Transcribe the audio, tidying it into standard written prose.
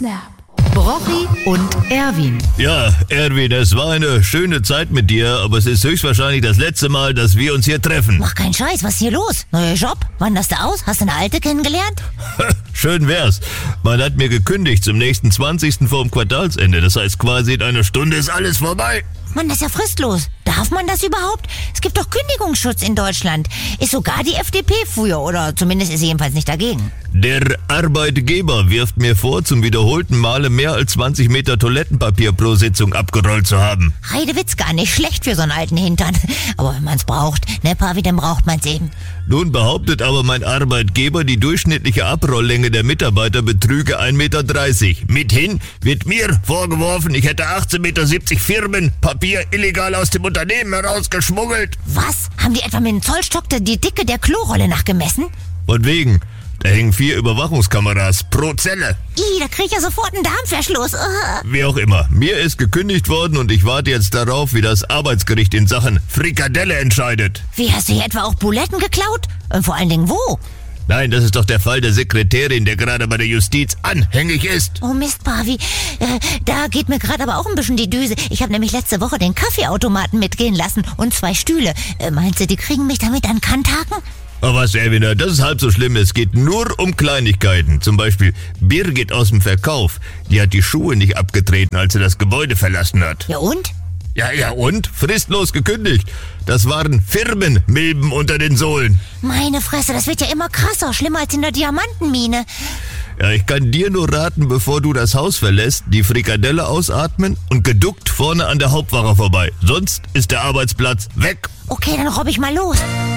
Brochi und Erwin. Ja, Erwin, es war eine schöne Zeit mit dir, aber es ist höchstwahrscheinlich das letzte Mal, dass wir uns hier treffen. Mach keinen Scheiß, was ist hier los? Neuer Job? Wanderst du aus? Hast du eine alte kennengelernt? Schön wär's. Man hat mir gekündigt zum nächsten 20. vorm Quartalsende. Das heißt quasi in einer Stunde ist alles vorbei. Mann, das ist ja fristlos. Darf man das überhaupt? Es gibt doch Kündigungsschutz in Deutschland. Ist sogar die FDP für, oder zumindest ist sie jedenfalls nicht dagegen. Der Arbeitgeber wirft mir vor, zum wiederholten Male mehr als 20 Meter Toilettenpapier pro Sitzung abgerollt zu haben. Heidewitz, gar nicht schlecht für so einen alten Hintern. Aber wenn man's braucht, ne Pavi, dann braucht man's eben. Nun behauptet aber mein Arbeitgeber, die durchschnittliche Abrolllänge der Mitarbeiter betrüge 1,30 Meter. Mithin wird mir vorgeworfen, ich hätte 18,70 Meter Firmenpapier illegal aus dem Unternehmen herausgeschmuggelt. Was? Haben die etwa mit dem Zollstock die Dicke der Klorolle nachgemessen? Von wegen. Da hängen 4 Überwachungskameras pro Zelle. Da krieg ich ja sofort einen Darmverschluss. Wie auch immer. Mir ist gekündigt worden und ich warte jetzt darauf, wie das Arbeitsgericht in Sachen Frikadelle entscheidet. Wie, hast du hier etwa auch Buletten geklaut? Und vor allen Dingen wo? Nein, das ist doch der Fall der Sekretärin, der gerade bei der Justiz anhängig ist. Oh Mist, Pavi. Da geht mir gerade aber auch ein bisschen die Düse. Ich habe nämlich letzte Woche den Kaffeeautomaten mitgehen lassen und 2 Stühle. Meinst du, die kriegen mich damit an Kant haken? Aber was, Erwin, das ist halb so schlimm. Es geht nur um Kleinigkeiten. Zum Beispiel Birgit aus dem Verkauf. Die hat die Schuhe nicht abgetreten, als sie das Gebäude verlassen hat. Ja und? Ja und? Fristlos gekündigt. Das waren Firmenmilben unter den Sohlen. Meine Fresse, das wird ja immer krasser. Schlimmer als in der Diamantenmine. Ja, ich kann dir nur raten, bevor du das Haus verlässt, die Frikadelle ausatmen und geduckt vorne an der Hauptwache vorbei. Sonst ist der Arbeitsplatz weg. Okay, dann robb ich mal los.